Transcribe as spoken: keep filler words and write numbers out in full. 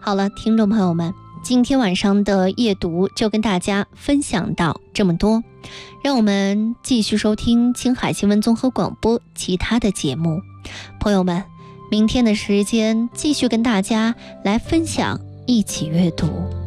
好了，听众朋友们，今天晚上的夜读就跟大家分享到这么多，让我们继续收听青海新闻综合广播其他的节目。朋友们，明天的时间继续跟大家来分享，一起阅读。